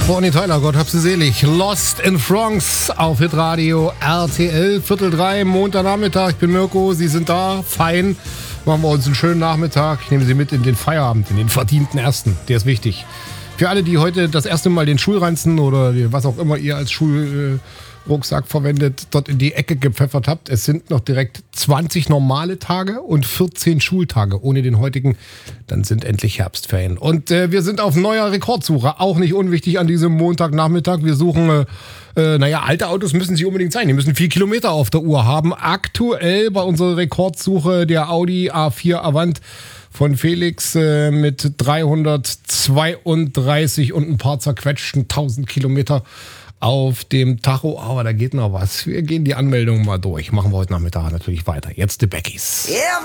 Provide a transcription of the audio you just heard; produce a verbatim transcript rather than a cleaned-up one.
Bonnie Tyler, Gott hab sie selig. Lost in Bronx auf Hitradio R T L, Viertel drei, Montagnachmittag. Ich bin Mirko, Sie sind da, fein. Machen wir uns einen schönen Nachmittag. Ich nehme Sie mit in den Feierabend, in den verdienten ersten. Der ist wichtig. Für alle, die heute das erste Mal den Schulranzen oder was auch immer ihr als Schulrucksack verwendet, dort in die Ecke gepfeffert habt. Es sind noch direkt zwanzig normale Tage und vierzehn Schultage ohne den heutigen. Dann sind endlich Herbstferien. Und äh, wir sind auf neuer Rekordsuche. Auch nicht unwichtig an diesem Montagnachmittag. Wir suchen, äh, äh, naja, alte Autos müssen sie unbedingt sein. Die müssen vier Kilometer auf der Uhr haben. Aktuell bei unserer Rekordsuche der Audi A vier Avant von Felix äh, mit dreihundertzweiunddreißig und ein paar zerquetschten tausend Kilometer auf dem Tacho. Aber da geht noch was. Wir gehen die Anmeldung mal durch. Machen wir heute Nachmittag natürlich weiter. Jetzt die Beckys. Yeah,